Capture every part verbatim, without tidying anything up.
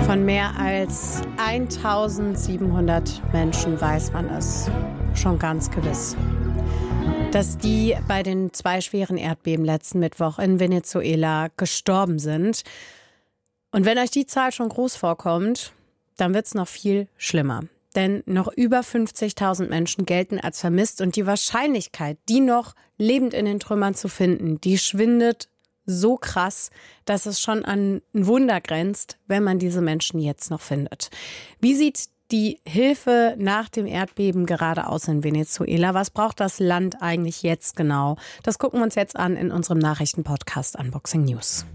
Von mehr als eintausendsiebenhundert Menschen weiß man es schon ganz gewiss, dass die bei den zwei schweren Erdbeben letzten Mittwoch in Venezuela gestorben sind. Und wenn euch die Zahl schon groß vorkommt, dann wird es noch viel schlimmer. Denn noch über fünfzigtausend Menschen gelten als vermisst und die Wahrscheinlichkeit, die noch lebend in den Trümmern zu finden, die schwindet so krass, dass es schon an ein Wunder grenzt, wenn man diese Menschen jetzt noch findet. Wie sieht die Hilfe nach dem Erdbeben gerade aus in Venezuela? Was braucht das Land eigentlich jetzt genau? Das gucken wir uns jetzt an in unserem Nachrichtenpodcast Unboxing News.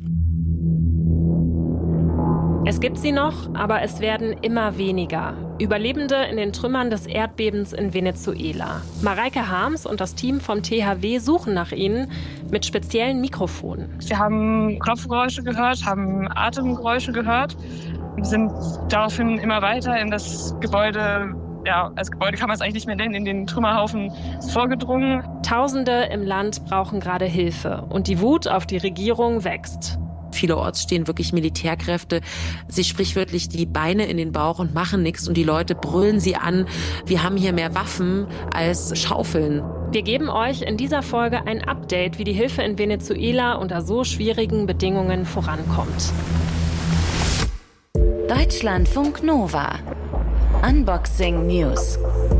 Es gibt sie noch, aber es werden immer weniger. Überlebende in den Trümmern des Erdbebens in Venezuela. Mareike Harms und das Team vom T H W suchen nach ihnen mit speziellen Mikrofonen. Wir haben Klopfgeräusche gehört, haben Atemgeräusche gehört. Wir sind daraufhin immer weiter in das Gebäude, ja, als Gebäude kann man es eigentlich nicht mehr nennen, in den Trümmerhaufen vorgedrungen. Tausende im Land brauchen gerade Hilfe und die Wut auf die Regierung wächst. Vielerorts stehen wirklich Militärkräfte sich sprichwörtlich die Beine in den Bauch und machen nichts. Und die Leute brüllen sie an, wir haben hier mehr Waffen als Schaufeln. Wir geben euch in dieser Folge ein Update, wie die Hilfe in Venezuela unter so schwierigen Bedingungen vorankommt. Deutschlandfunk Nova. Unboxing News.